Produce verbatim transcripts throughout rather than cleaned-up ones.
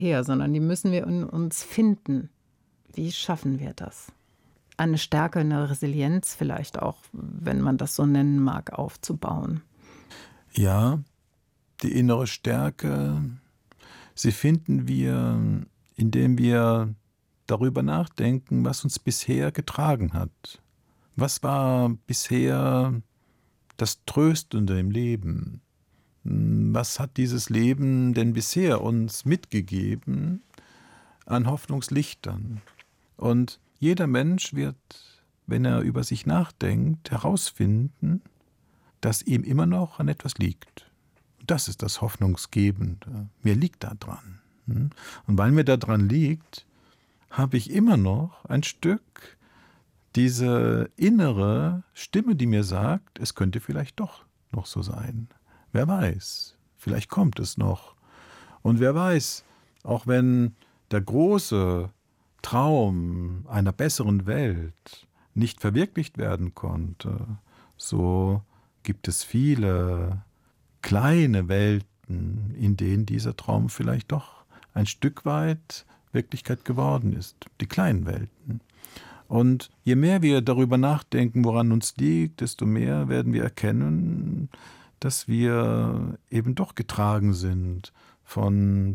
her, sondern die müssen wir in uns finden. Wie schaffen wir das? Eine Stärke, eine Resilienz vielleicht auch, wenn man das so nennen mag, aufzubauen. Ja, die innere Stärke, sie finden wir, indem wir darüber nachdenken, was uns bisher getragen hat. Was war bisher das Tröstende im Leben? Was hat dieses Leben denn bisher uns mitgegeben an Hoffnungslichtern? Und jeder Mensch wird, wenn er über sich nachdenkt, herausfinden, dass ihm immer noch an etwas liegt. Das ist das Hoffnungsgebende. Mir liegt da dran. Und weil mir da dran liegt, habe ich immer noch ein Stück diese innere Stimme, die mir sagt, es könnte vielleicht doch noch so sein. Wer weiß, vielleicht kommt es noch. Und wer weiß, auch wenn der große Traum einer besseren Welt nicht verwirklicht werden konnte, so gibt es viele kleine Welten, in denen dieser Traum vielleicht doch ein Stück weit Wirklichkeit geworden ist. Die kleinen Welten. Und je mehr wir darüber nachdenken, woran uns liegt, desto mehr werden wir erkennen, dass wir eben doch getragen sind von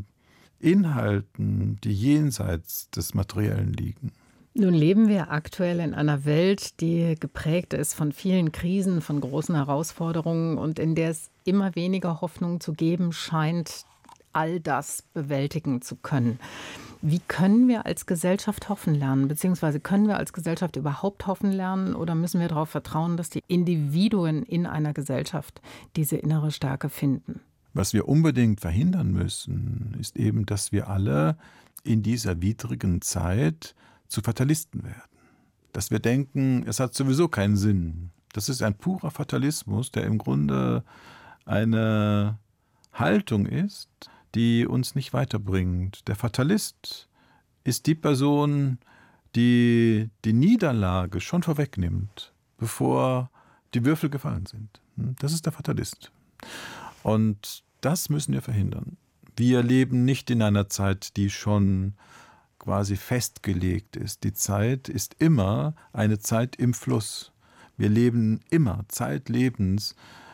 Inhalten, die jenseits des Materiellen liegen. Nun leben wir aktuell in einer Welt, die geprägt ist von vielen Krisen, von großen Herausforderungen und in der es immer weniger Hoffnung zu geben scheint, all das bewältigen zu können. Wie können wir als Gesellschaft hoffen lernen? Beziehungsweise können wir als Gesellschaft überhaupt hoffen lernen oder müssen wir darauf vertrauen, dass die Individuen in einer Gesellschaft diese innere Stärke finden? Was wir unbedingt verhindern müssen, ist eben, dass wir alle in dieser widrigen Zeit zu Fatalisten werden. Dass wir denken, es hat sowieso keinen Sinn. Das ist ein purer Fatalismus, der im Grunde eine Haltung ist, die uns nicht weiterbringt. Der Fatalist ist die Person, die die Niederlage schon vorwegnimmt, bevor die Würfel gefallen sind. Das ist der Fatalist. Und das müssen wir verhindern. Wir leben nicht in einer Zeit, die schon quasi festgelegt ist. Die Zeit ist immer eine Zeit im Fluss. Wir leben immer zeitlebens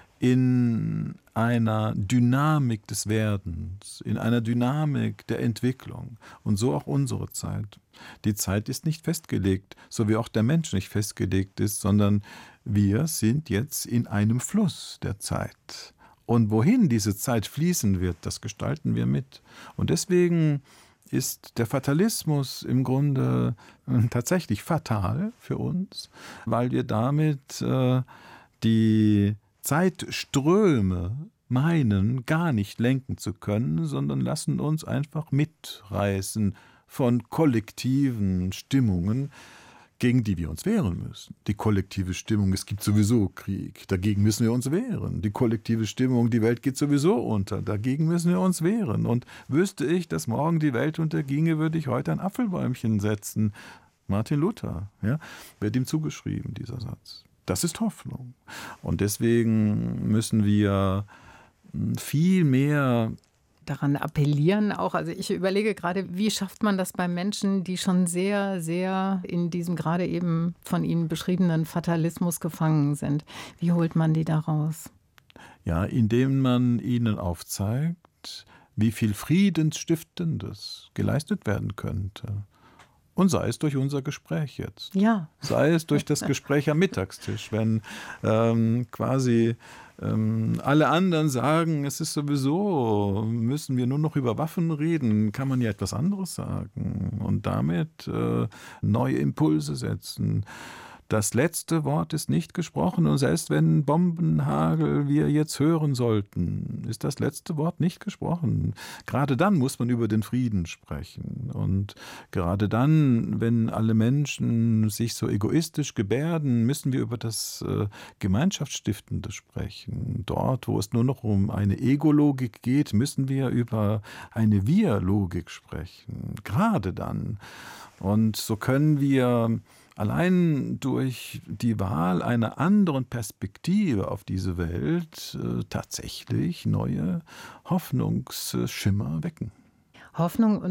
in einer Dynamik des Werdens, in einer Dynamik der Entwicklung. Und so auch unsere Zeit. Die Zeit ist nicht festgelegt, so wie auch der Mensch nicht festgelegt ist, sondern wir sind jetzt in einem Fluss der Zeit. Und wohin diese Zeit fließen wird, das gestalten wir mit. Und deswegen ist der Fatalismus im Grunde tatsächlich fatal für uns, weil wir damit äh, die Zeitströme meinen, gar nicht lenken zu können, sondern lassen uns einfach mitreißen von kollektiven Stimmungen, gegen die wir uns wehren müssen. Die kollektive Stimmung, es gibt sowieso Krieg, dagegen müssen wir uns wehren. Die kollektive Stimmung, die Welt geht sowieso unter, dagegen müssen wir uns wehren. Und wüsste ich, dass morgen die Welt unterginge, würde ich heute ein Apfelbäumchen setzen. Martin Luther, ja, wird ihm zugeschrieben, dieser Satz. Das ist Hoffnung. Und deswegen müssen wir viel mehr daran appellieren auch. Also ich überlege gerade, wie schafft man das bei Menschen, die schon sehr, sehr in diesem gerade eben von Ihnen beschriebenen Fatalismus gefangen sind? Wie holt man die da raus? Ja, indem man ihnen aufzeigt, wie viel Friedensstiftendes geleistet werden könnte. Und sei es durch unser Gespräch jetzt. Ja. Sei es durch das Gespräch am Mittagstisch, wenn ähm, quasi ähm, alle anderen sagen, es ist sowieso, müssen wir nur noch über Waffen reden, kann man ja etwas anderes sagen und damit äh, neue Impulse setzen. Das letzte Wort ist nicht gesprochen und selbst wenn Bombenhagel wir jetzt hören sollten, ist das letzte Wort nicht gesprochen. Gerade dann muss man über den Frieden sprechen und gerade dann, wenn alle Menschen sich so egoistisch gebärden, müssen wir über das äh, Gemeinschaftsstiftende sprechen. Dort, wo es nur noch um eine Ego-Logik geht, müssen wir über eine Wir-Logik sprechen. Gerade dann. Und so können wir allein durch die Wahl einer anderen Perspektive auf diese Welt äh, tatsächlich neue Hoffnungsschimmer wecken. Hoffnung